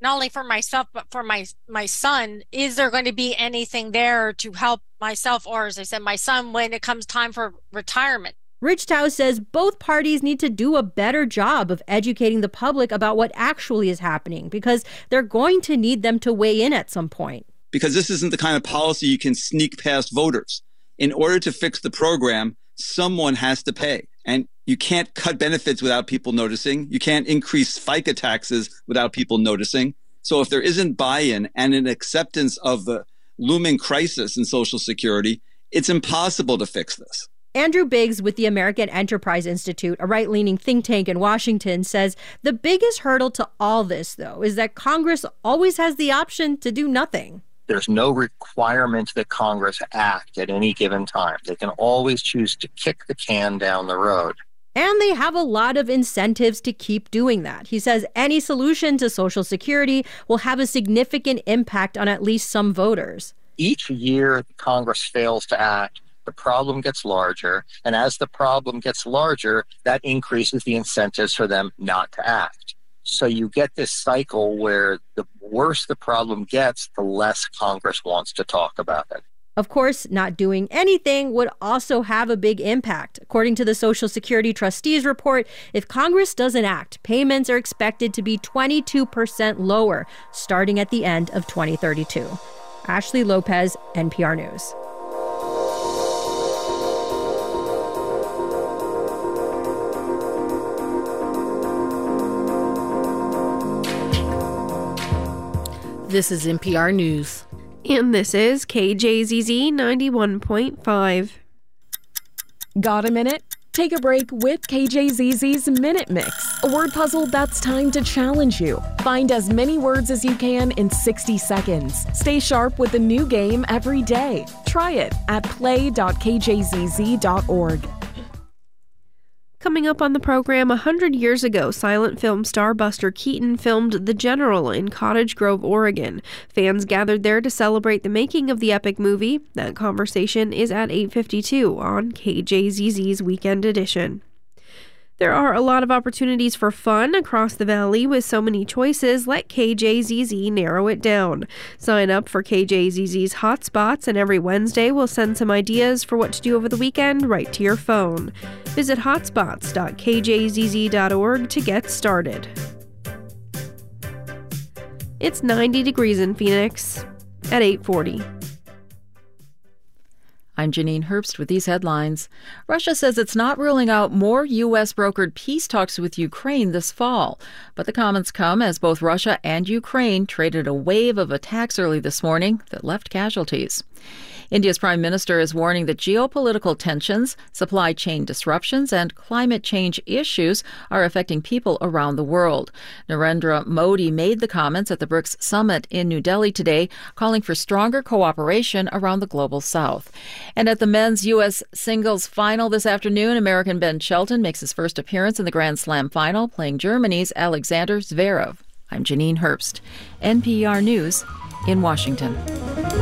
not only for myself, but for my son. Is there going to be anything there to help myself, or as I said, my son, when it comes time for retirement? Ridgetow says both parties need to do a better job of educating the public about what actually is happening, because they're going to need them to weigh in at some point. Because this isn't the kind of policy you can sneak past voters. In order to fix the program, someone has to pay. And you can't cut benefits without people noticing. You can't increase FICA taxes without people noticing. So if there isn't buy-in and an acceptance of the looming crisis in Social Security, it's impossible to fix this. Andrew Biggs with the American Enterprise Institute, a right-leaning think tank in Washington, says the biggest hurdle to all this, though, is that Congress always has the option to do nothing. There's no requirement that Congress act at any given time. They can always choose to kick the can down the road. And they have a lot of incentives to keep doing that. He says any solution to Social Security will have a significant impact on at least some voters. Each year Congress fails to act, the problem gets larger. And as the problem gets larger, that increases the incentives for them not to act. So you get this cycle where the worse the problem gets, the less Congress wants to talk about it. Of course, not doing anything would also have a big impact. According to the Social Security Trustees report, if Congress doesn't act, payments are expected to be 22% lower starting at the end of 2032. Ashley Lopez, NPR News. This is NPR News. And this is KJZZ 91.5. Got a minute? Take a break with KJZZ's Minute Mix, a word puzzle that's timed to challenge you. Find as many words as you can in 60 seconds. Stay sharp with a new game every day. Try it at play.kjzz.org. Coming up on the program, 100 years ago, silent film star Buster Keaton filmed The General in Cottage Grove, Oregon. Fans gathered there to celebrate the making of the epic movie. That conversation is at 8:52 on KJZZ's Weekend Edition. There are a lot of opportunities for fun across the valley with so many choices. Let KJZZ narrow it down. Sign up for KJZZ's Hotspots, and every Wednesday we'll send some ideas for what to do over the weekend right to your phone. Visit hotspots.kjzz.org to get started. It's 90 degrees in Phoenix at 8:40. I'm Janine Herbst with these headlines. Russia says it's not ruling out more U.S.-brokered peace talks with Ukraine this fall. But the comments come as both Russia and Ukraine traded a wave of attacks early this morning that left casualties. India's prime minister is warning that geopolitical tensions, supply chain disruptions, and climate change issues are affecting people around the world. Narendra Modi made the comments at the BRICS summit in New Delhi today, calling for stronger cooperation around the global south. And at the men's U.S. singles final this afternoon, American Ben Shelton makes his first appearance in the Grand Slam final, playing Germany's Alexander Zverev. I'm Janine Herbst, NPR News in Washington.